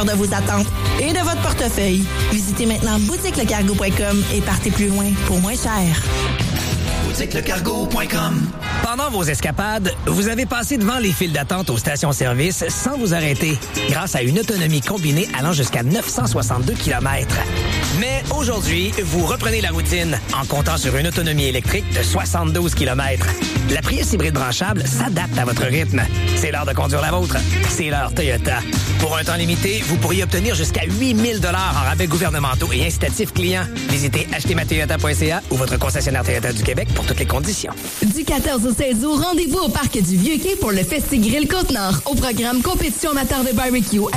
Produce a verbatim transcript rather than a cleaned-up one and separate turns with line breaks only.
hauteur de vos attentes et de votre portefeuille. Visitez maintenant boutique le cargo point com et partez plus loin pour moins cher.
boutique le cargo point com.
Pendant vos escapades, vous avez passé devant les files d'attente aux stations-service sans vous arrêter, grâce à une autonomie combinée allant jusqu'à neuf cent soixante-deux kilomètres. Mais aujourd'hui, vous reprenez la routine en comptant sur une autonomie électrique de soixante-douze kilomètres. La Prius hybride branchable s'adapte à votre rythme. C'est l'heure de conduire la vôtre. C'est l'heure Toyota. Pour un temps limité, vous pourriez obtenir jusqu'à huit mille dollars en rabais gouvernementaux et incitatifs clients. Visitez acheter ma toyota point c a ou votre concessionnaire Toyota du Québec pour toutes les conditions.
Du quatorze au seize août, rendez-vous au Parc du Vieux-Quai pour le Festi Grill Côte-Nord. Au programme compétition amateur de barbecue,